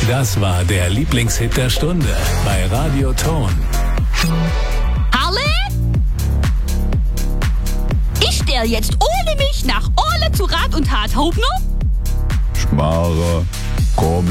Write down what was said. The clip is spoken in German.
Das war der Lieblingshit der Stunde bei Radio Ton. Harle? Ich stell jetzt ohne mich nach Orle zu Rat und Tat. Hauptner? Schmarre, komm.